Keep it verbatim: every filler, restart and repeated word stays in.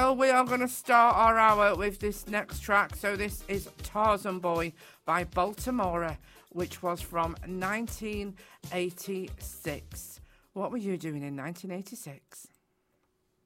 Well, we are going to start our hour with this next track. So this is Tarzan Boy by Baltimora, which was from nineteen eighty-six. What were you doing in nineteen eighty-six?